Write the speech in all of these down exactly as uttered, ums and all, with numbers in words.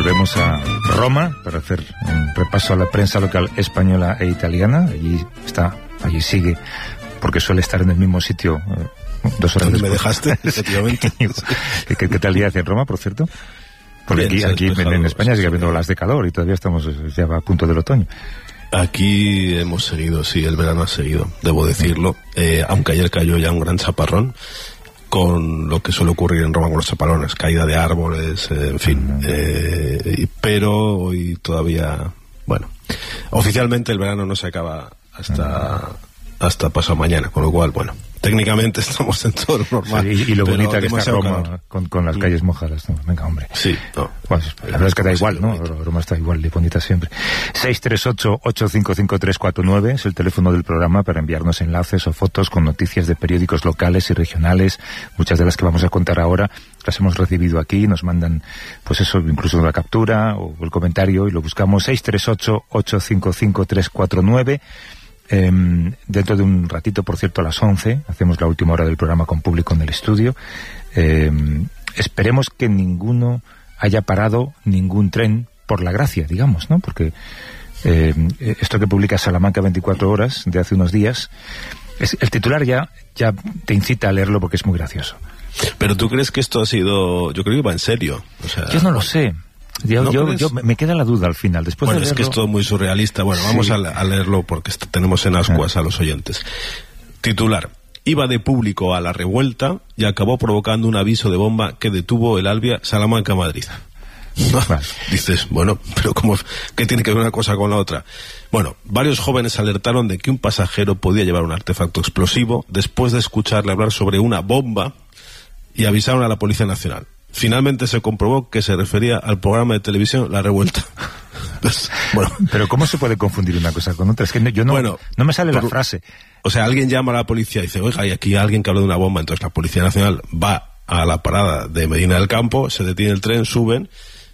volvemos a Roma para hacer un repaso a la prensa local española e italiana. Allí está, allí sigue, porque suele estar en el mismo sitio eh, dos horas después. ¿Dónde me dejaste? Efectivamente. ¿Qué, qué, ¿Qué tal día hace en Roma, por cierto? Porque Bien, aquí, aquí en, en España sigue habiendo olas de calor y todavía estamos ya a punto del otoño. Aquí hemos seguido, sí, el verano ha seguido, debo decirlo, eh, aunque ayer cayó ya un gran chaparrón, con lo que suele ocurrir en Roma con los chaparrones, caída de árboles, eh, en fin, eh, pero hoy todavía, bueno, oficialmente el verano no se acaba hasta, hasta pasado mañana, con lo cual, bueno, técnicamente estamos en todo lo normal. Sí, y, y lo bonita que está Roma con, con las calles mojadas, ¿no? Venga, hombre. Sí, no. Bueno, la verdad es que da igual, ¿no? Roma está igual de bonita siempre. seis tres ocho, ocho cinco cinco, tres cuatro nueve es el teléfono del programa para enviarnos enlaces o fotos con noticias de periódicos locales y regionales. Muchas de las que vamos a contar ahora las hemos recibido aquí, nos mandan, pues eso, incluso la captura o el comentario, y lo buscamos. Seis tres ocho, ocho cinco cinco, tres cuatro nueve. Eh, dentro de un ratito, por cierto, a las once, hacemos la última hora del programa con público en el estudio. Eh, esperemos que ninguno haya parado ningún tren por la gracia, digamos, ¿no? Porque eh, esto que publica Salamanca veinticuatro horas de hace unos días, es, el titular ya, ya te incita a leerlo porque es muy gracioso. Pero ¿tú crees que esto ha sido...? Yo creo que va en serio. O sea, yo no lo sé. Yo, ¿No yo, yo, me queda la duda al final. Después bueno, de es que es todo muy surrealista. Bueno, vamos sí. a, a leerlo porque est- tenemos en ascuas a los oyentes. Titular: iba de público a la revuelta y acabó provocando un aviso de bomba que detuvo el Albia Salamanca-Madrid. Vale. Dices, bueno, pero ¿cómo, ¿qué tiene que ver una cosa con la otra? Bueno, varios jóvenes alertaron de que un pasajero podía llevar un artefacto explosivo después de escucharle hablar sobre una bomba y avisaron a la Policía Nacional. Finalmente se comprobó que se refería al programa de televisión La Revuelta. Pues, bueno. Pero ¿cómo se puede confundir una cosa con otra? Es que no, yo no, bueno, no me sale por, la frase. O sea, alguien llama a la policía y dice, oiga, hay aquí alguien que habla de una bomba. Entonces la Policía Nacional va a la parada de Medina del Campo, se detiene el tren, suben,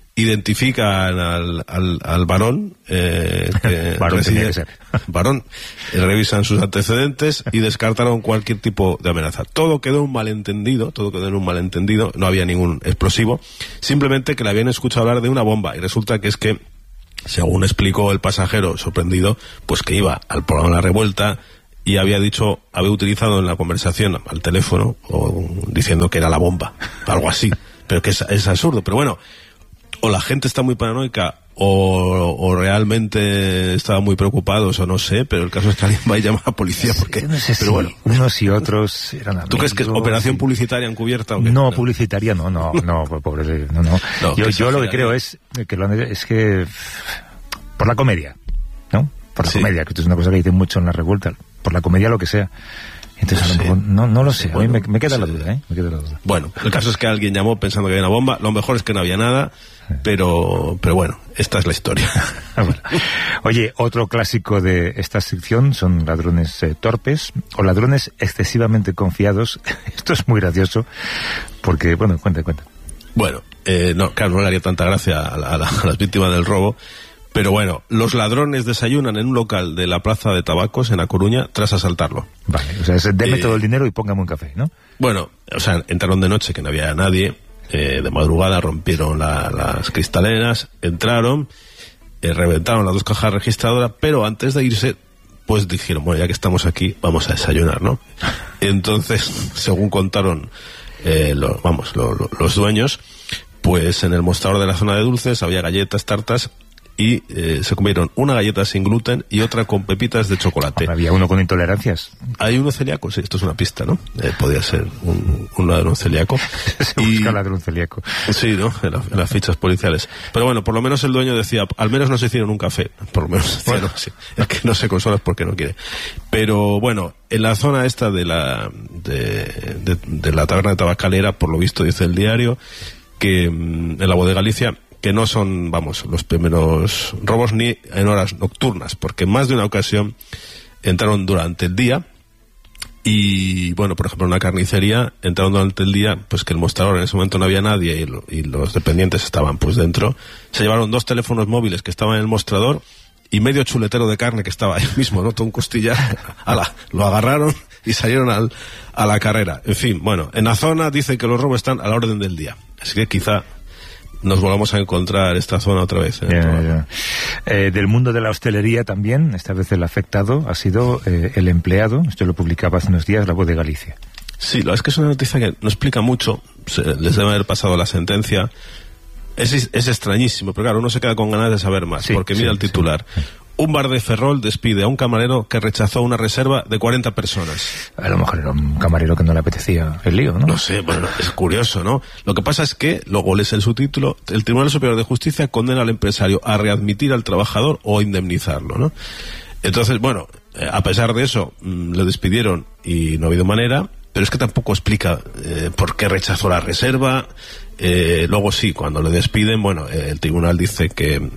identifican al, al, al varón, eh, que varón reside, tenía que ser. varón, eh, revisan sus antecedentes y descartaron cualquier tipo de amenaza. Todo quedó un malentendido, todo quedó en un malentendido, no había ningún explosivo, simplemente que le habían escuchado hablar de una bomba, y resulta que es que, según explicó el pasajero sorprendido, pues que iba al programa La Revuelta y había dicho, había utilizado en la conversación al teléfono, o diciendo que era la bomba, algo así, pero que es, es absurdo, pero bueno, o la gente está muy paranoica, o, o realmente estaban muy preocupados, o no sé, pero el caso es que alguien va y llama a la policía, porque... Yo no sé pero si bueno, unos y otros eran amigos. ¿tú crees que es operación publicitaria encubierta o qué? No, No, publicitaria no, no, no, pobre, no, no. No, yo, que yo lo que exagera, creo ¿no? es que, lo, es que por la comedia, ¿no? Por la Sí. comedia, que esto es una cosa que dicen mucho en La Revuelta, por la comedia lo que sea. Entonces, No a lo sé. mejor, no, no lo sé, Bueno, a mí me, me queda sí. la duda, ¿eh? Me queda la duda. Bueno, el caso es que alguien llamó pensando que había una bomba, lo mejor es que no había nada, pero, pero bueno, esta es la historia. Bueno. Oye, otro clásico de esta sección son ladrones eh, torpes o ladrones excesivamente confiados. Esto es muy gracioso porque, bueno, cuenta, cuenta. Bueno, eh, no, claro, no le haría tanta gracia a, la, a, la, a las víctimas del robo, pero bueno, los ladrones desayunan en un local de la Plaza de Tabacos en A Coruña tras asaltarlo. Vale, o sea, es, deme Eh, todo el dinero y póngame un café, ¿no? Bueno, o sea, entraron de noche que no había nadie, eh, de madrugada rompieron la, las cristaleras, entraron, eh, reventaron las dos cajas registradoras, pero antes de irse, pues dijeron, bueno, ya que estamos aquí, vamos a desayunar, ¿no? Entonces, según contaron, eh, lo, vamos, lo, lo, los dueños, pues en el mostrador de la zona de dulces había galletas, tartas, y eh, se comieron una galleta sin gluten y otra con pepitas de chocolate. Ahora, había uno con intolerancias. Hay uno celíaco, sí, esto es una pista, ¿no? Eh, podría ser un, un ladrón celíaco. Se busca ladrón celíaco. Sí, ¿no? En, la, en las fichas policiales. Pero bueno, por lo menos el dueño decía, al menos no se hicieron un café. Por lo menos decía, Bueno. no, sí. Es que no se consola porque no quiere. Pero bueno, en la zona esta de la de, de, de la taberna de Tabacalera, por lo visto dice el diario, que mm, en la Bodega Galicia, que no son, vamos, los primeros robos ni en horas nocturnas, porque en más de una ocasión entraron durante el día y, bueno, por ejemplo, en una carnicería entraron durante el día, pues que el mostrador en ese momento no había nadie y, lo, y los dependientes estaban pues dentro, se llevaron dos teléfonos móviles que estaban en el mostrador y medio chuletero de carne que estaba ahí mismo, ¿no? Todo un costillar, ala, lo agarraron y salieron al, a la carrera. En fin, bueno, en la zona dice que los robos están a la orden del día, así que quizá nos volvamos a encontrar esta zona otra vez. Ya, ya. Eh, del mundo de la hostelería también, esta vez el afectado ha sido eh, el empleado, esto lo publicaba hace unos días La Voz de Galicia. Sí, la verdad es que es una noticia que no explica mucho, se, les debe haber pasado la sentencia. Es, es extrañísimo, pero claro, uno se queda con ganas de saber más, sí, porque mira sí, el titular. Sí, sí. Un bar de Ferrol despide a un camarero que rechazó una reserva de cuarenta personas. A lo mejor era un camarero que no le apetecía el lío, ¿no? No sé, bueno, es curioso, ¿no? Lo que pasa es que, luego lees el subtítulo, el Tribunal Superior de Justicia condena al empresario a readmitir al trabajador o indemnizarlo, ¿no? Entonces, bueno, a pesar de eso, mmm, le despidieron y no ha habido manera, pero es que tampoco explica eh, por qué rechazó la reserva. Eh, luego sí, cuando le despiden, bueno, eh, el tribunal dice que...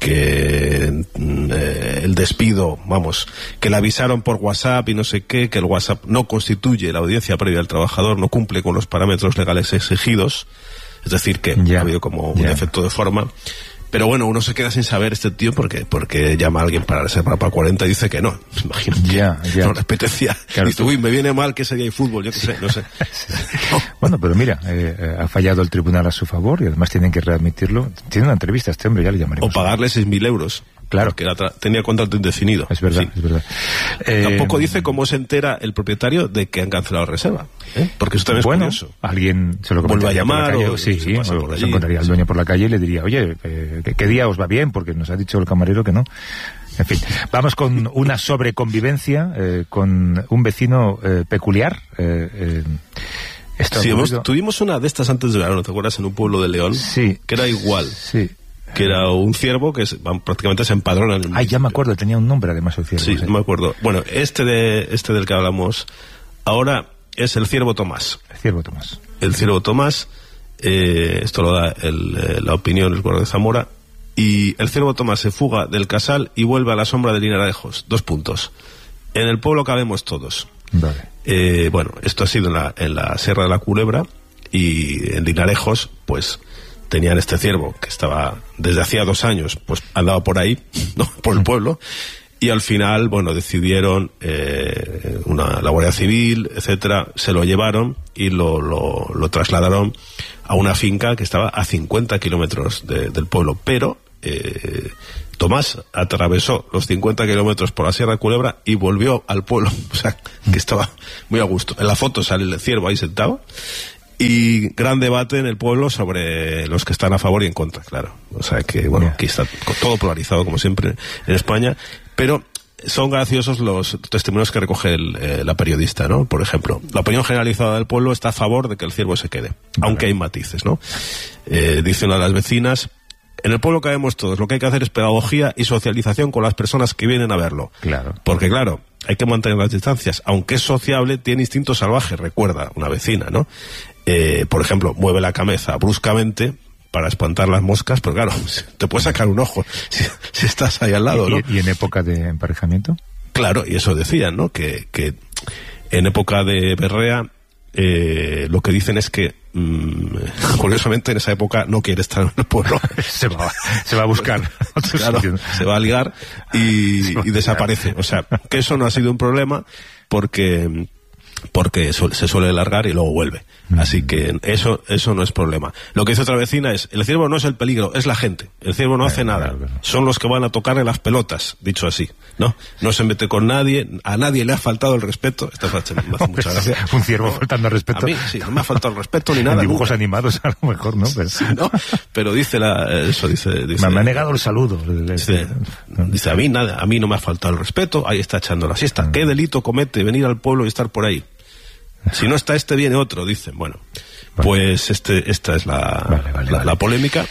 que eh, el despido, vamos, que le avisaron por WhatsApp y no sé qué, que el WhatsApp no constituye la audiencia previa al trabajador, no cumple con los parámetros legales exigidos, es decir, que yeah, ha habido como yeah. un efecto de forma. Pero bueno, uno se queda sin saber este tío porque porque llama a alguien para reservar para cuarenta y dice que no. Imagino que yeah, yeah. no le apetecía. Claro, dice, uy, me viene mal que ese día hay fútbol, yo qué sí. sé, no sé. No. Bueno, pero mira, eh, ha fallado el tribunal a su favor y además tienen que readmitirlo. Tiene una entrevista a este hombre, ya le llamaremos. O pagarle seis mil euros. Claro. Porque era tra- tenía contrato indefinido. Es verdad, sí. es verdad. Eh, Tampoco dice cómo se entera el propietario de que han cancelado la reserva. ¿eh? Porque eso también bueno, es curioso. Alguien se lo vuelve a llamar calle, o sí, se, o, por se encontraría al dueño por la calle y le diría, oye, eh, ¿qué día os va bien? Porque nos ha dicho el camarero que no. En fin, vamos con una sobreconvivencia, eh, con un vecino eh, peculiar. Eh, eh, sí, hemos, tuvimos una de estas antes de verano, ¿te acuerdas? En un pueblo de León. Sí. Que era igual. Sí. Que era un ciervo que se, prácticamente se empadrona en el Ay, ya me acuerdo, tenía un nombre además el ciervo. Sí, ¿sí? me acuerdo. Bueno, este de este del que hablamos ahora es el ciervo Tomás. El ciervo Tomás. El ciervo Tomás, eh, esto lo da el, eh, la opinión del Correo de Zamora, y el ciervo Tomás se fuga del casal y vuelve a la sombra de Linarejos. Dos puntos. En el pueblo cabemos todos. Vale. Eh, bueno, esto ha sido en la, en la Sierra de la Culebra, y en Linarejos, pues... tenían este ciervo que estaba desde hacía dos años, pues andaba por ahí, ¿no? Por el pueblo, y al final, bueno, decidieron eh, una, la Guardia Civil, etcétera, se lo llevaron y lo, lo, lo trasladaron a una finca que estaba a cincuenta kilómetros de, del pueblo, pero eh, Tomás atravesó los cincuenta kilómetros por la Sierra de Culebra y volvió al pueblo, o sea, que estaba muy a gusto. En la foto sale el ciervo ahí sentado. Y gran debate en el pueblo sobre los que están a favor y en contra, claro. O sea que, bueno, yeah. aquí está todo polarizado, como siempre, en España. Pero son graciosos los testimonios que recoge el, eh, la periodista, ¿no? Por ejemplo, la opinión generalizada del pueblo está a favor de que el ciervo se quede, vale. aunque hay matices, ¿no? Eh, dice una de las vecinas... En el pueblo caemos todos, lo que hay que hacer es pedagogía y socialización con las personas que vienen a verlo. Claro. Porque claro, hay que mantener las distancias. Aunque es sociable, tiene instinto salvaje, recuerda una vecina, ¿no? Eh, por ejemplo, mueve la cabeza bruscamente para espantar las moscas, pero claro, te puede sacar un ojo si, si estás ahí al lado, ¿no? ¿Y, y en época de emparejamiento? Claro, y eso decían, ¿no? Que, que en época de berrea, eh, lo que dicen es que Mm, curiosamente en esa época no quiere estar en el pueblo. se, va, se va a buscar. Claro, se va a ligar y, y desaparece. O sea, que eso no ha sido un problema porque porque se suele largar y luego vuelve. Así que eso eso no es problema. Lo que dice otra vecina es, el ciervo no es el peligro, es la gente. El ciervo no hace nada. Son los que van a tocarle las pelotas, dicho así, ¿no? No se mete con nadie, a nadie le ha faltado el respeto. Esta frase me hace mucha gracia. Un ciervo no, faltando al respeto. A mí, sí, no me ha faltado el respeto ni nada. En dibujos nunca. Animados a lo mejor, ¿no? Pero, sí, ¿no? Pero dice la, eso dice, dice me ha negado el saludo. Dice, dice, a mí nada, a mí no me ha faltado el respeto, ahí está echando la siesta. ¿Qué delito comete venir al pueblo y estar por ahí? Si no está este, viene otro, dicen. Bueno, vale. pues este esta es la, vale, vale, la, vale. la polémica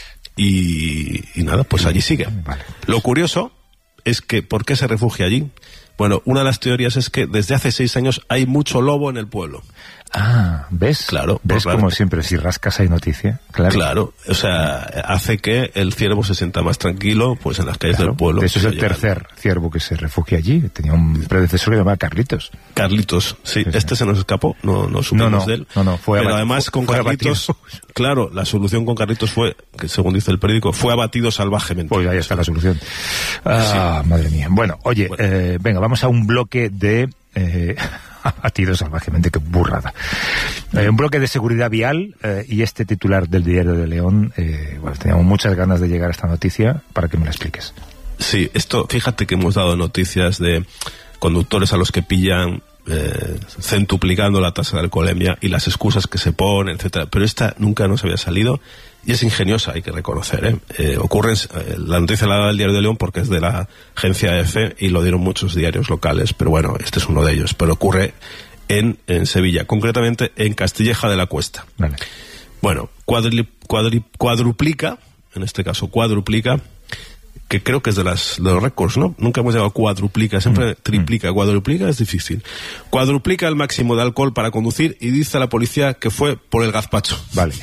y, y nada, pues allí sigue. Vale. Lo curioso es que, ¿por qué se refugia allí? Bueno, una de las teorías es que desde hace seis años hay mucho lobo en el pueblo. Ah, ¿ves? Claro. ¿Ves claro. como siempre, si rascas hay noticia? Claro. Claro, o sea, hace que el ciervo se sienta más tranquilo pues en las calles claro. del pueblo. De eso es el tercer llegan. ciervo que se refugia allí. Tenía un predecesor que se llamaba Carlitos. Carlitos, sí. sí este sí. se nos escapó, no, no supimos no, no, de él. No, no, fue Pero abatido, además con Carlitos, claro, la solución con Carlitos fue, que según dice el periódico, fue abatido salvajemente. Pues ahí está la solución. Ah, sí. Madre mía. Bueno, oye, bueno. Eh, venga, vamos a un bloque de... Eh, batido salvajemente, qué burrada. Eh, un bloque de seguridad vial eh, y este titular del Diario de León, eh, bueno, teníamos muchas ganas de llegar a esta noticia para que me la expliques. Sí, esto, fíjate que hemos dado noticias de conductores a los que pillan eh, centuplicando la tasa de alcoholemia y las excusas que se ponen, etcétera, pero esta nunca nos había salido y es ingeniosa, hay que reconocer, ¿eh? Eh, ocurre, eh, la noticia la da el Diario de León porque es de la agencia E F y lo dieron muchos diarios locales, pero bueno, este es uno de ellos, pero ocurre en, en Sevilla, concretamente en Castilleja de la Cuesta. Vale. Bueno, cuadri, cuadri, cuadruplica, en este caso cuadruplica, que creo que es de, las, de los récords, ¿no? Nunca hemos llegado a cuadruplica, siempre mm, triplica, mm. cuadruplica es difícil. Cuadruplica el máximo de alcohol para conducir y dice a la policía que fue por el gazpacho. Vale.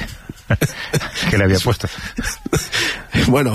¿Qué le había puesto? Bueno,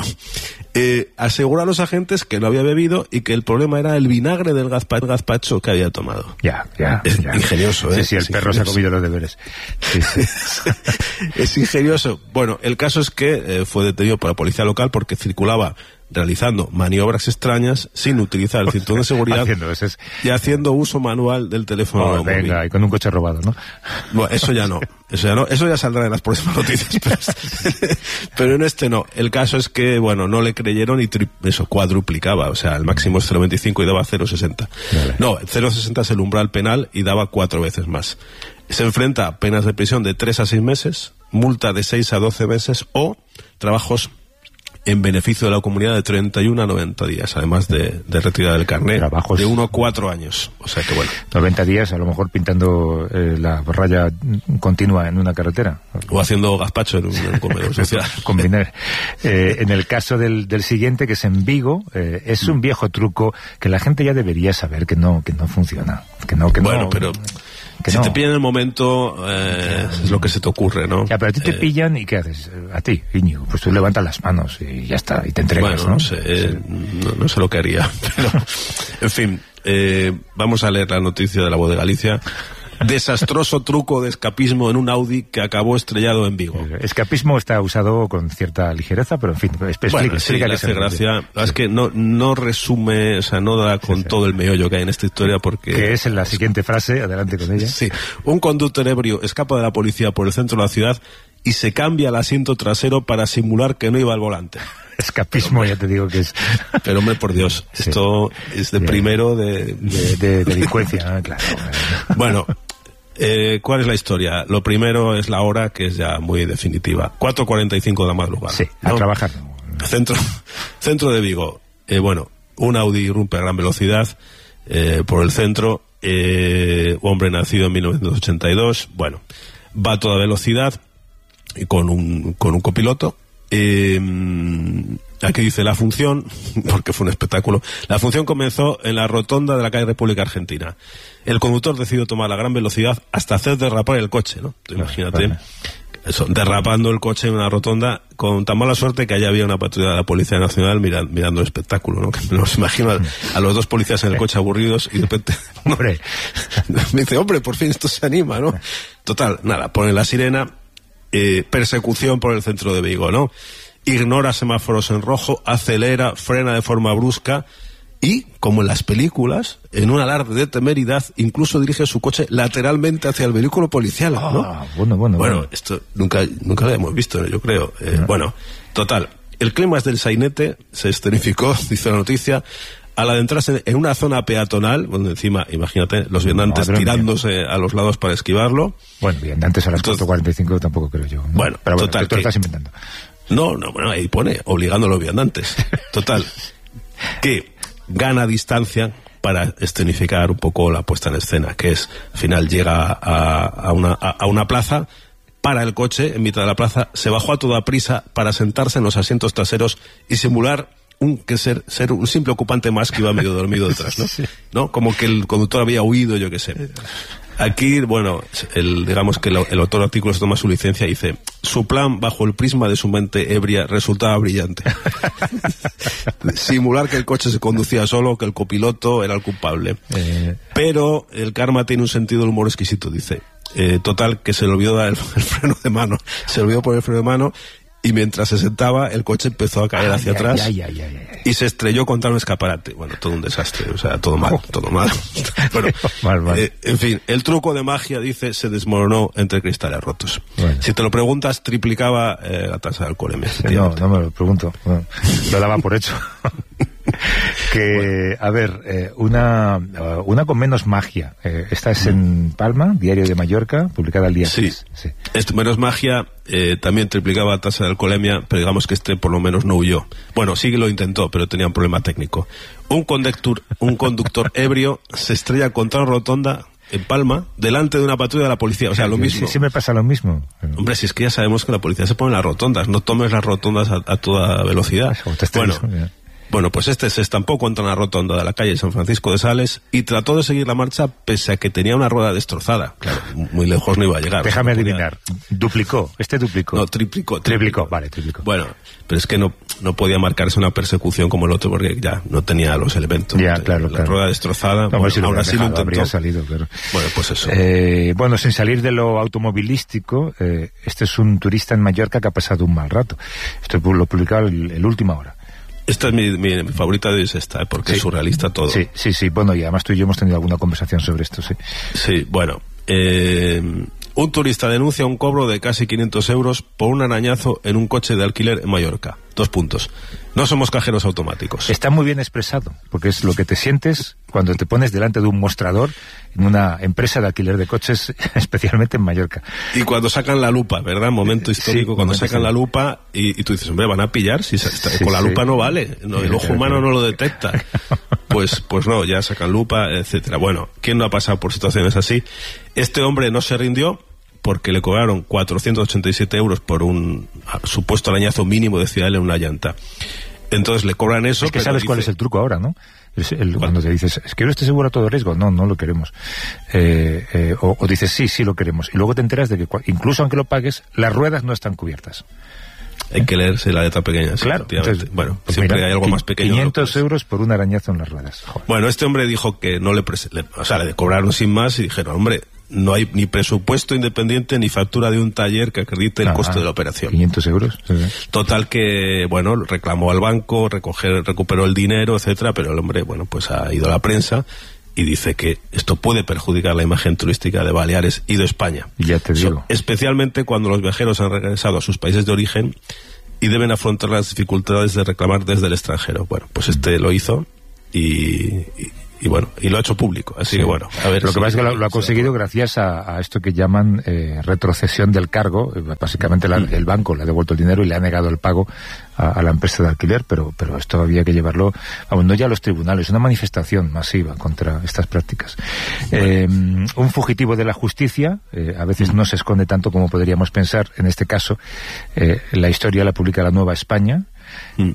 eh, asegura a los agentes que no había bebido y que el problema era el vinagre del gazpa, gazpacho que había tomado. Ya, ya. Es ya. ingenioso, ¿eh? Sí, sí, el es perro ingenioso. Se ha comido los deberes. Sí, sí. Es ingenioso. Bueno, el caso es que eh, fue detenido por la policía local porque circulaba realizando maniobras extrañas sin utilizar el cinturón de seguridad haciendo eso es... y haciendo uso manual del teléfono oh, móvil. Venga, y con un coche robado, ¿no? Bueno, eso ya no, eso ya no, eso ya saldrá en las próximas noticias, pero, pero en este no. El caso es que, bueno, no le creyeron y tri, eso, cuadruplicaba, o sea, el máximo es cero coma veinticinco y daba cero coma sesenta. Vale. No, cero coma sesenta es el umbral penal y daba cuatro veces más. Se enfrenta a penas de prisión de tres a seis meses, multa de seis a doce meses o trabajos en beneficio de la comunidad de treinta y uno a noventa días, además de, de retirada del carnet. Trabajos de uno a cuatro años. O sea que bueno. noventa días, a lo mejor pintando eh, la raya continua en una carretera. O haciendo gazpacho en un, en un comedor social. Combinar. Eh, en el caso del, del siguiente, que es en Vigo, eh, es un viejo truco que la gente ya debería saber que no, que no funciona. Que no, que bueno, no, pero... Que si no. te pillan en el momento, eh, es lo que se te ocurre, ¿no? Ya, pero a ti te eh, pillan y ¿qué haces? A ti, Íñigo, pues tú levantas las manos y ya está, y te entregas, bueno, ¿no? No sé, eh, no, no sé lo que haría, pero, en fin, eh, vamos a leer la noticia de La Voz de Galicia. Desastroso truco de escapismo en un Audi que acabó estrellado en Vigo. Escapismo está usado con cierta ligereza, pero en fin, explica, bueno, sí, explica le hace gracia. Sí. Es que no, no resume, o sea, no da con sí, sí. todo el meollo que hay en esta historia porque... Que es en la siguiente frase, adelante con ella. Sí, un conductor ebrio escapa de la policía por el centro de la ciudad y se cambia el asiento trasero para simular que no iba al volante. Escapismo, pero, ya te digo que es... Pero hombre, por Dios, sí. esto es de, de primero de... De, de delincuencia, ¿no? Claro. Bueno, eh, ¿cuál es la historia? Lo primero es la hora, que es ya muy definitiva. cuatro cuarenta y cinco de la madrugada. Sí, a ¿no? trabajar. Centro, centro de Vigo. Eh, bueno, un Audi irrumpe a gran velocidad eh, por el centro. Eh, hombre nacido en mil novecientos ochenta y dos. Bueno, va a toda velocidad y con un, con un copiloto. Eh, aquí dice la función, porque fue un espectáculo. La función comenzó en la rotonda de la calle República Argentina. El conductor decidió tomar la gran velocidad hasta hacer derrapar el coche, ¿no? Tú imagínate, vale. Eso, derrapando el coche en una rotonda con tan mala suerte que allá había una patrulla de la Policía Nacional mirando, mirando el espectáculo, ¿no? Que me los imagino a, a los dos policías en el coche aburridos y de repente, hombre, me dice, hombre, por fin esto se anima, ¿no? Total, nada, ponen la sirena. Eh, persecución por el centro de Vigo, ¿no? Ignora semáforos en rojo, acelera, frena de forma brusca y, como en las películas, en un alarde de temeridad, incluso dirige su coche lateralmente hacia el vehículo policial, ¿no? Ah, bueno, bueno, bueno, bueno. esto nunca, nunca lo hemos visto, yo creo. Eh, no. Bueno, total, el clímax del sainete se escenificó, dice la noticia, al adentrarse en una zona peatonal, donde encima, imagínate, los viandantes no, tirándose bien. A los lados para esquivarlo. Bueno, viandantes a las cuatro cuarenta y cinco tampoco creo yo, ¿no? Bueno, pero bueno, total. Tú lo estás inventando. No, no, bueno, ahí pone, obligando a los viandantes. Total, que gana distancia para escenificar un poco la puesta en escena, que es, al final llega a, a, una, a, a una plaza, para el coche en mitad de la plaza, se bajó a toda prisa para sentarse en los asientos traseros y simular un que ser ser un simple ocupante más que iba medio dormido detrás, ¿no? Sí. ¿No? Como que el conductor había huido, yo qué sé. Aquí, bueno, el, digamos que el, el autor del artículo se toma su licencia y dice, su plan bajo el prisma de su mente ebria resultaba brillante. Simular que el coche se conducía solo, que el copiloto era el culpable. Eh... Pero el karma tiene un sentido del humor exquisito, dice. Eh, total, que se le olvidó dar el, el freno de mano. Se le olvidó poner el freno de mano y mientras se sentaba el coche empezó a caer ay, hacia ay, atrás ay, ay, ay, ay. y se estrelló contra un escaparate. Bueno, todo un desastre, o sea, todo mal, oh. todo mal. Bueno, mal, mal. Eh, en fin, el truco de magia, dice, se desmoronó entre cristales rotos. Bueno. Si te lo preguntas, triplicaba eh, la tasa de alcoholemia. Sí, no, no me lo pregunto. Bueno, lo daba por hecho. Que, a ver, eh, una, uh, una con menos magia. Eh, esta es en Palma, Diario de Mallorca, publicada el día sí. seis. Sí, este menos magia eh, también triplicaba la tasa de alcoholemia, pero digamos que este por lo menos no huyó. Bueno, sí que lo intentó, pero tenía un problema técnico. Un conductor, un conductor ebrio se estrella contra una rotonda en Palma, delante de una patrulla de la policía. O sea, lo mismo. Sí, sí me pasa lo mismo. Pero... Hombre, si es que ya sabemos que la policía se pone en las rotondas, no tomes las rotondas a, a toda velocidad. Bueno, Bueno, pues este se estampó contra una rotonda de la calle San Francisco de Sales y trató de seguir la marcha pese a que tenía una rueda destrozada. Claro, muy lejos no iba a llegar. Déjame no adivinar. Podía... ¿Duplicó? ¿Este duplicó? No, triplicó. Triplicó, vale, triplicó. Bueno, pero es que no, no podía marcarse una persecución como el otro porque ya no tenía los elementos. Ya, claro, la claro. rueda destrozada. No, bueno, si lo ahora sí dejado, lo intentó. Habría salido, claro. Bueno, pues eso. Eh, bueno, sin salir de lo automovilístico, eh, este es un turista en Mallorca que ha pasado un mal rato. Esto lo publicaba el, el Última Hora. Esta es mi, mi, mi favorita de esta, porque sí. Es surrealista todo. Sí, sí, sí. Bueno, y además tú y yo hemos tenido alguna conversación sobre esto, sí. Sí, bueno. Eh, un turista denuncia un cobro de casi quinientos euros por un arañazo en un coche de alquiler en Mallorca. Dos puntos. No somos cajeros automáticos. Está muy bien expresado, porque es lo que te sientes cuando te pones delante de un mostrador en una empresa de alquiler de coches, especialmente en Mallorca. Y cuando sacan la lupa, ¿verdad? Momento histórico, sí, cuando momento sacan sí. la lupa y, y tú dices, hombre, van a pillar, si se, sí, con la sí. lupa no vale, no, el ojo humano no lo detecta. Pues, pues no, ya sacan lupa, etcétera. Bueno, ¿quién no ha pasado por situaciones así? Este hombre no se rindió porque le cobraron cuatrocientos ochenta y siete euros por un supuesto arañazo mínimo, decía él, en una llanta. Entonces le cobran eso. Es que sabes dice... cuál es el truco ahora, ¿no? Es el, cuando te dices, es que no esté seguro a todo riesgo. No, no lo queremos. Eh, eh, o, o dices, sí, sí lo queremos. Y luego te enteras de que incluso aunque lo pagues, las ruedas no están cubiertas. Hay que leerse la letra pequeña. Sí, claro. Entonces, bueno, pues siempre mira, hay algo más pequeño. quinientos euros por un arañazo en las ruedas. Joder. Bueno, este hombre dijo que no le, pres le... O sea, le cobraron sin más y dijeron, hombre, no hay ni presupuesto independiente ni factura de un taller que acredite el ah, costo de la operación. quinientos euros. Sí. Total que, bueno, reclamó al banco, recoger, recuperó el dinero, etcétera, pero el hombre, bueno, pues ha ido a la prensa y dice que esto puede perjudicar la imagen turística de Baleares y de España. Ya te digo. So, especialmente cuando los viajeros han regresado a sus países de origen y deben afrontar las dificultades de reclamar desde el extranjero. Bueno, pues este lo hizo y... y Y bueno, y lo ha hecho público, así sí. que bueno, a ver. Lo si que pasa es que lo, lo ha conseguido gracias a, a esto que llaman eh, retrocesión del cargo. Básicamente la, el banco le ha devuelto el dinero y le ha negado el pago a, a la empresa de alquiler, pero, pero esto había que llevarlo, vamos, no ya a los tribunales, una manifestación masiva contra estas prácticas. Bueno. Eh, un fugitivo de la justicia, eh, a veces no se esconde tanto como podríamos pensar. En este caso, eh, la historia la publica La Nueva España, mm.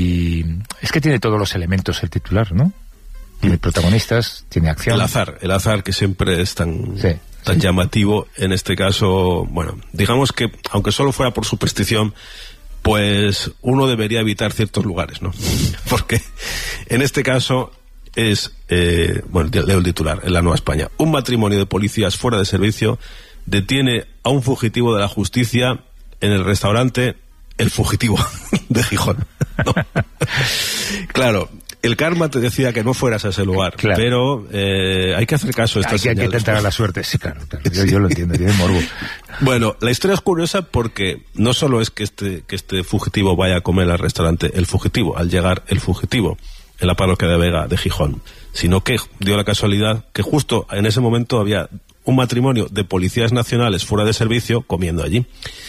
y es que tiene todos los elementos el titular, ¿no? Tiene protagonistas, tiene acción. El azar, el azar que siempre es tan, sí, tan sí. llamativo. En este caso, bueno, digamos que, aunque solo fuera por superstición, pues uno debería evitar ciertos lugares, ¿no? Porque en este caso es, eh, bueno, leo el titular, en La Nueva España. Un matrimonio de policías fuera de servicio detiene a un fugitivo de la justicia en el restaurante El Fugitivo de Gijón. ¿No? Claro. El karma te decía que no fueras a ese lugar, claro. pero eh, hay que hacer caso a estas señales. Hay que intentar a la suerte, sí, claro, claro. Yo, yo lo entiendo, tiene morbo. Bueno, la historia es curiosa porque no solo es que este, que este fugitivo vaya a comer al restaurante El Fugitivo, al llegar El Fugitivo, en la parroquia de Vega de Gijón, sino que dio la casualidad que justo en ese momento había un matrimonio de policías nacionales fuera de servicio comiendo allí.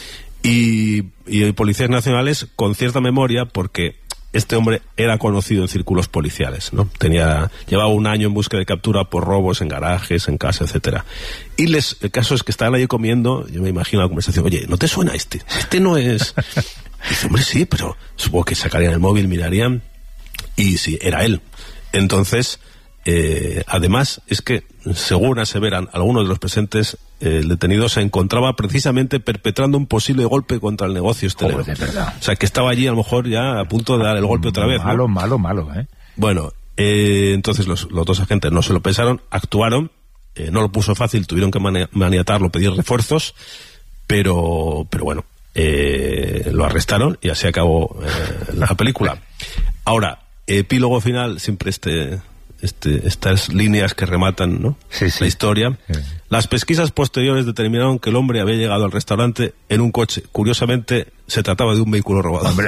Y, y policías nacionales con cierta memoria porque... Este hombre era conocido en círculos policiales, ¿no? Tenía, llevaba un año en búsqueda de captura por robos en garajes, en casa, etcétera. Y les, el caso es que estaban allí comiendo, yo me imagino la conversación, oye, ¿no te suena este? Este no es... Y dice, hombre, sí, pero supongo que sacarían el móvil, mirarían, y sí, era él. Entonces, eh, además, es que, según aseveran algunos de los presentes, eh, el detenido se encontraba precisamente perpetrando un posible golpe contra el negocio hostelero. Oh, de verdad. O sea, que estaba allí a lo mejor ya a punto de dar el golpe otra vez, ¿no? Malo, malo, malo, ¿eh? Bueno, eh, entonces los, los dos agentes no se lo pensaron, actuaron, eh, no lo puso fácil, tuvieron que mani maniatarlo, pedir refuerzos, pero, pero bueno, eh, lo arrestaron y así acabó eh, la película. Ahora, epílogo final, siempre este... Este, estas líneas que rematan, ¿no? Sí, sí. La historia. Sí. Las pesquisas posteriores determinaron que el hombre había llegado al restaurante en un coche. Curiosamente, se trataba de un vehículo robado. Hombre.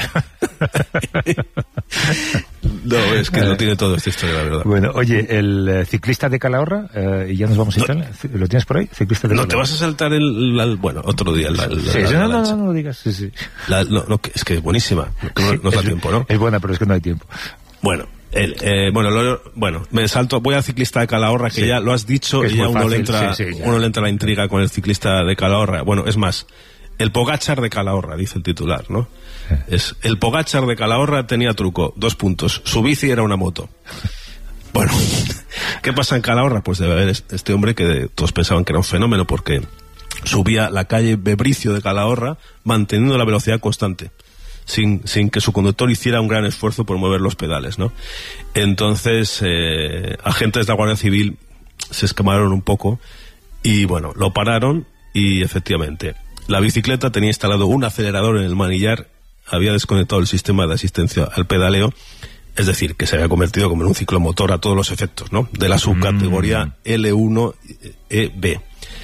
No, es que no tiene todo esta historia, la verdad. Bueno, oye, el eh, ciclista de Calahorra, eh, y ya nos vamos a Italia. No, ¿lo tienes por ahí? Ciclista de no, Calahorra. te vas a saltar el, el bueno, otro día. La, la, sí, la, no, la, no, la, no, no, no digas, sí, sí. La, no, no, es que es buenísima. No, sí, no da es, tiempo, ¿no? Es buena, pero es que no hay tiempo. Bueno. El, eh, bueno, lo, bueno, me salto, voy al ciclista de Calahorra, que sí, ya lo has dicho, y ya uno, fácil, le entra, sí, sí, uno le entra la intriga con el ciclista de Calahorra. Bueno, es más, el Pogačar de Calahorra, dice el titular, ¿no? Sí. Es, el Pogačar de Calahorra tenía truco, dos puntos, su bici era una moto. Bueno, ¿qué pasa en Calahorra? Pues debe haber este hombre que todos pensaban que era un fenómeno, porque subía la calle Bebricio de Calahorra manteniendo la velocidad constante. Sin, sin que su conductor hiciera un gran esfuerzo por mover los pedales, ¿no? Entonces, eh, agentes de la Guardia Civil se escamaron un poco y, bueno, lo pararon y, efectivamente, la bicicleta tenía instalado un acelerador en el manillar, había desconectado el sistema de asistencia al pedaleo, es decir, que se había convertido como en un ciclomotor a todos los efectos, ¿no? De la subcategoría L uno E B.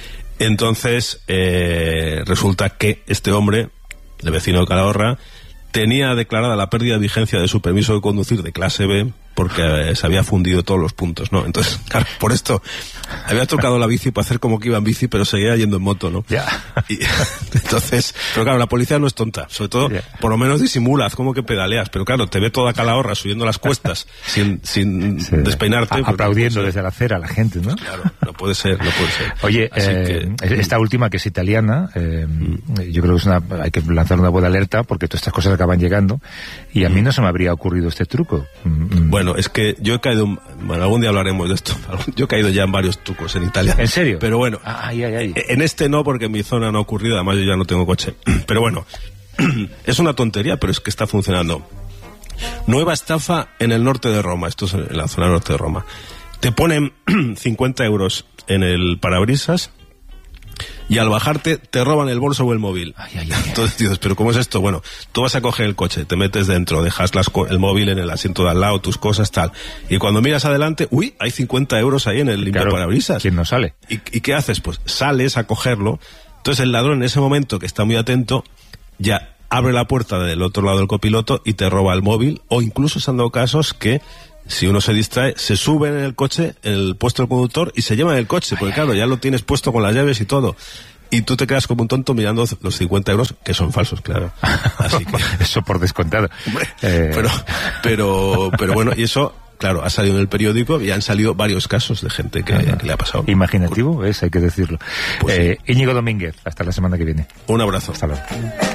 Entonces, eh, resulta que este hombre, el vecino de Calahorra, tenía declarada la pérdida de vigencia de su permiso de conducir de clase B porque eh, se había fundido todos los puntos, ¿no? Entonces, claro, por esto había tocado la bici para hacer como que iba en bici, pero seguía yendo en moto, ¿no? Ya. Y, entonces, pero claro, la policía no es tonta, sobre todo, yeah. por lo menos disimula, haz como que pedaleas, pero claro, te ve toda Calahorra subiendo las cuestas sin, sin sí. despeinarte. A, aplaudiendo no desde la acera a la gente, ¿no? Claro, no puede ser, no puede ser. Oye, eh, que, esta última que es italiana, eh, mm. yo creo que es una, hay que lanzar una buena alerta porque todas estas cosas acaban llegando y a mí no se me habría ocurrido este truco. Mm. Bueno, es que yo he caído, bueno, algún día hablaremos de esto, yo he caído ya en varios trucos en Italia. ¿En serio? Pero bueno, ay, ay, ay. en este no, porque en mi zona no ha ocurrido, además yo ya no tengo coche. Pero bueno, es una tontería, pero es que está funcionando. Nueva estafa en el norte de Roma, esto es en la zona norte de Roma. Te ponen cincuenta euros en el parabrisas y al bajarte te roban el bolso o el móvil. Ay, ay, ay. Entonces dices, ¿pero cómo es esto? Bueno, tú vas a coger el coche, te metes dentro, dejas las el móvil en el asiento de al lado, tus cosas, tal. Y cuando miras adelante, uy, hay cincuenta euros ahí en el limpio claro, parabrisas. ¿Quién no sale? ¿Y, ¿Y qué haces? Pues sales a cogerlo. Entonces el ladrón en ese momento, que está muy atento, ya abre la puerta del otro lado del copiloto y te roba el móvil, o incluso se han dado casos que si uno se distrae, se sube en el coche, en el puesto del conductor, y se lleva en el coche, porque claro, ya lo tienes puesto con las llaves y todo. Y tú te quedas como un tonto mirando los cincuenta euros, que son falsos, claro. Así que... Eso por descontado. Hombre, eh... pero, pero, pero bueno, y eso, claro, ha salido en el periódico y han salido varios casos de gente que, ah, que le ha pasado. Imaginativo, es, hay que decirlo. Pues eh, sí. Íñigo Domínguez, hasta la semana que viene. Un abrazo. Hasta luego.